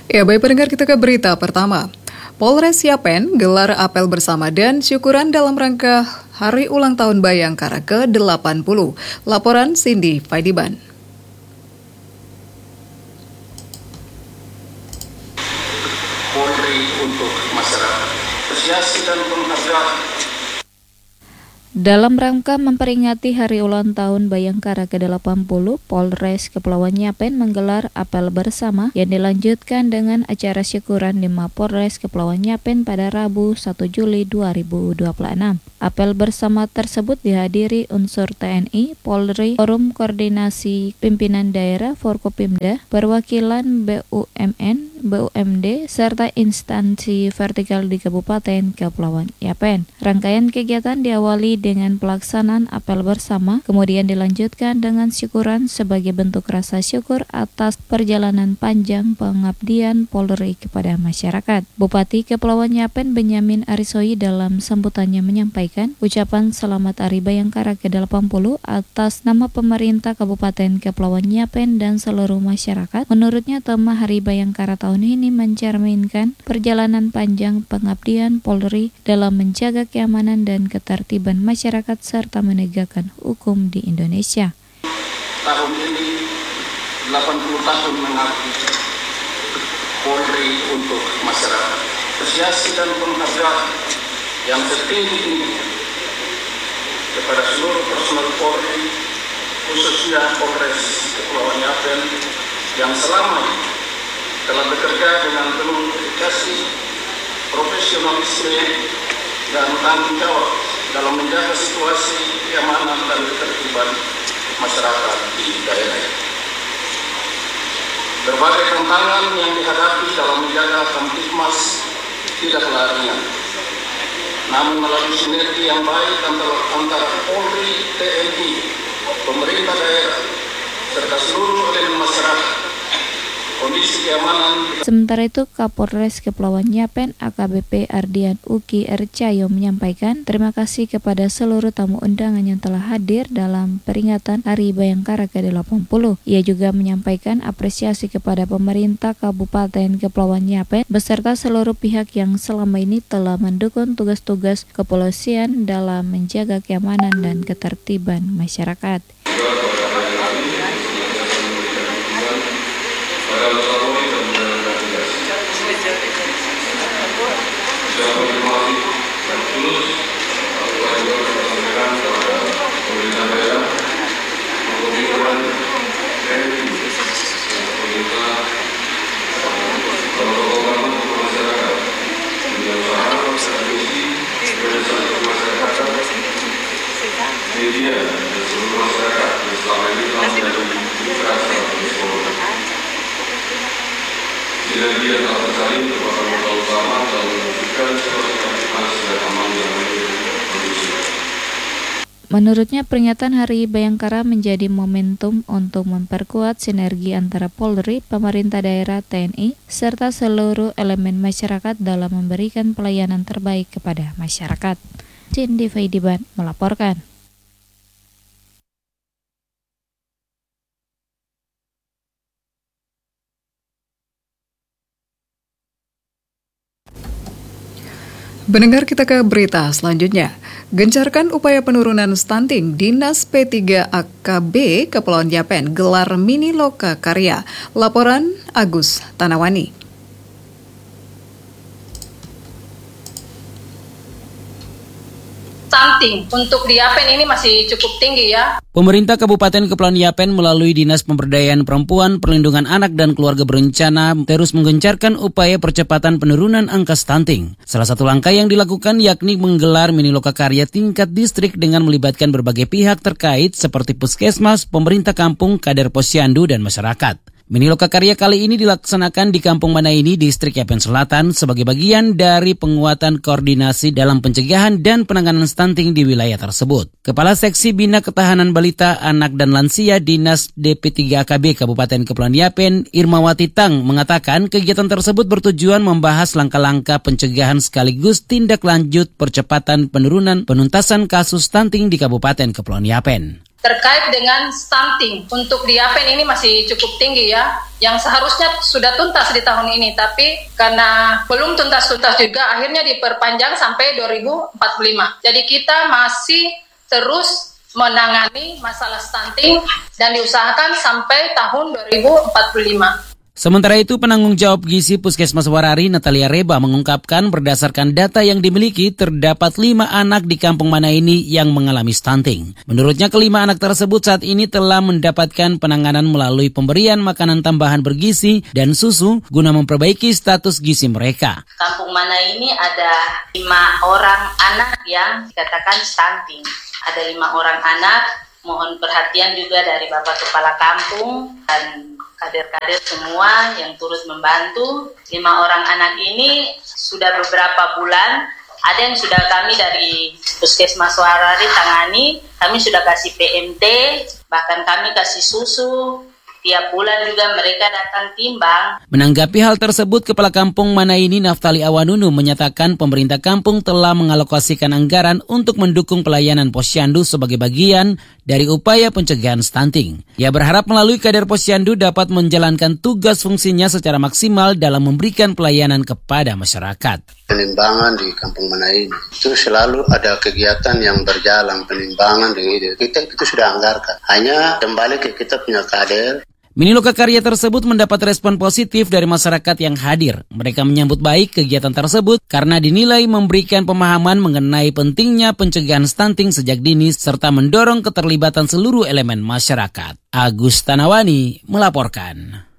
Ya, baik pendengar, kita ke berita pertama. Polres Yapen gelar apel bersama dan syukuran dalam rangka Hari Ulang Tahun Bayangkara ke-80. Laporan Cindy Faidiban. Polri untuk masyarakat. Apresiasi dan penghargaan. Dalam rangka memperingati Hari Ulang Tahun Bayangkara ke-80, Polres Kepulauan Yapen menggelar apel bersama yang dilanjutkan dengan acara syukuran di Mapolres Kepulauan Yapen pada Rabu 1 Juli 2026. Apel bersama tersebut dihadiri unsur TNI, Polri, Forum Koordinasi Pimpinan Daerah Forkopimda, perwakilan BUMN, BUMD, serta instansi vertikal di Kabupaten Kepulauan Yapen. Rangkaian kegiatan diawali dengan pelaksanaan apel bersama, kemudian dilanjutkan dengan syukuran sebagai bentuk rasa syukur atas perjalanan panjang pengabdian Polri kepada masyarakat. Bupati Kepulauan Yapen Benyamin Arisoi dalam sambutannya menyampaikan ucapan selamat Hari Bayangkara ke-80 atas nama pemerintah Kabupaten Kepulauan Yapen dan seluruh masyarakat. Menurutnya, tema Hari Bayangkara tahun ini mencerminkan perjalanan panjang pengabdian Polri dalam menjaga keamanan dan ketertiban masyarakat serta menegakkan hukum di Indonesia. Tahun ini 80 tahun mengabdi Polri untuk masyarakat. Apresiasi dan penghargaan yang setinggi-tingginya kepada seluruh personel Polri, khususnya Polres Kepulauan Yapen yang selama ini telah bekerja dengan penuh dedikasi, profesionalisme, dan tanggung jawab dalam menjaga situasi keamanan dan ketertiban masyarakat di daerah. Berbagai tantangan yang dihadapi dalam menjaga Kamtibmas tidaklah ringan. Namun melalui sinergi yang baik antara Polri, TNI, pemerintah daerah, serta seluruh elemen masyarakat, kondisi keamanan. Sementara itu, Kapolres Kepulauan Yapen AKBP Ardian Uki Ercayo menyampaikan terima kasih kepada seluruh tamu undangan yang telah hadir dalam peringatan Hari Bayangkara ke-80. Ia juga menyampaikan apresiasi kepada pemerintah Kabupaten Kepulauan Yapen beserta seluruh pihak yang selama ini telah mendukung tugas-tugas kepolisian dalam menjaga keamanan dan ketertiban masyarakat. Media dan seluruh masyarakat yang selama ini telah menjadi kerasa sinergi yang telah terjalin merupakan modal utama dalam mewujudkan situasi Kamtibmas dan aman yang kondusif. Menurutnya, peringatan Hari Bayangkara menjadi momentum untuk memperkuat sinergi antara Polri, pemerintah daerah, TNI, serta seluruh elemen masyarakat dalam memberikan pelayanan terbaik kepada masyarakat. Cindy Faidiban melaporkan. Pendengar, kita ke berita selanjutnya. Gencarkan upaya penurunan stunting. Dinas P3 AKB Kepulauan Yapen gelar mini loka karya. Laporan Agus Tanawani. Stunting untuk di Yapen ini masih cukup tinggi ya. Pemerintah Kabupaten Kepulauan Yapen melalui Dinas Pemberdayaan Perempuan, Perlindungan Anak dan Keluarga Berencana terus menggencarkan upaya percepatan penurunan angka stunting. Salah satu langkah yang dilakukan yakni menggelar mini loka karya tingkat distrik dengan melibatkan berbagai pihak terkait seperti puskesmas, pemerintah kampung, kader posyandu dan masyarakat. Mini loka karya kali ini dilaksanakan di Kampung Manaini, Distrik Yapen Selatan sebagai bagian dari penguatan koordinasi dalam pencegahan dan penanganan stunting di wilayah tersebut. Kepala Seksi Bina Ketahanan Balita, Anak dan Lansia Dinas DP3AKB Kabupaten Kepulauan Yapen, Irmawati Tang, mengatakan kegiatan tersebut bertujuan membahas langkah-langkah pencegahan sekaligus tindak lanjut percepatan penurunan penuntasan kasus stunting di Kabupaten Kepulauan Yapen. terkait dengan stunting. Untuk di Yapen ini masih cukup tinggi ya, yang seharusnya sudah tuntas di tahun ini, tapi karena belum tuntas-tuntas juga, akhirnya diperpanjang sampai 2045. Jadi kita masih terus menangani masalah stunting dan diusahakan sampai tahun 2045. Sementara itu, penanggung jawab gizi Puskesmas Warari, Natalia Reba, mengungkapkan berdasarkan data yang dimiliki, terdapat 5 anak di kampung Manaini yang mengalami stunting. Menurutnya, kelima anak tersebut saat ini telah mendapatkan penanganan melalui pemberian makanan tambahan bergizi dan susu guna memperbaiki status gizi mereka. Kampung Manaini ada 5 orang anak yang dikatakan stunting. Ada 5 orang anak, mohon perhatian juga dari Bapak Kepala Kampung dan kader-kader semua yang turut membantu. 5 orang anak ini sudah beberapa bulan, ada yang sudah kami dari Puskesmas Warari tangani, kami sudah kasih PMT, bahkan kami kasih susu. Tiap bulan juga mereka datang timbang. Menanggapi hal tersebut, Kepala Kampung Manaini Naftali Awanunu menyatakan pemerintah kampung telah mengalokasikan anggaran untuk mendukung pelayanan posyandu sebagai bagian dari upaya pencegahan stunting. Ia berharap melalui kader posyandu dapat menjalankan tugas fungsinya secara maksimal dalam memberikan pelayanan kepada masyarakat. Penimbangan di Kampung Manaini itu selalu ada kegiatan yang berjalan, penimbangan dengan kita itu sudah anggarkan. Hanya kembali ke kita punya kader. Mini Lokakarya tersebut mendapat respon positif dari masyarakat yang hadir. Mereka menyambut baik kegiatan tersebut karena dinilai memberikan pemahaman mengenai pentingnya pencegahan stunting sejak dini serta mendorong keterlibatan seluruh elemen masyarakat. Agus Tanawani melaporkan.